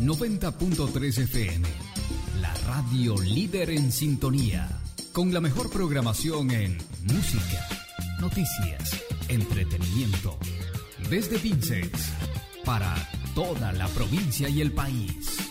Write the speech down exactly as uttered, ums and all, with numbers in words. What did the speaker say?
noventa punto tres F M, la radio líder en sintonía, con la mejor programación en música, noticias, entretenimiento, desde Vinces, para toda la provincia y el país.